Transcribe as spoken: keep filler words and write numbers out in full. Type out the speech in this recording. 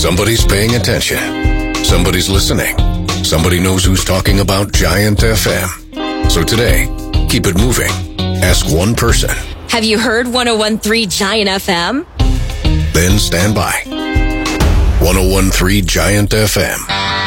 Somebody's paying attention. Somebody's listening. Somebody knows who's talking about Giant F M. So today, keep it moving. Ask one person. Have you heard one oh one point three Giant F M? Then stand by. one oh one point three Giant F M.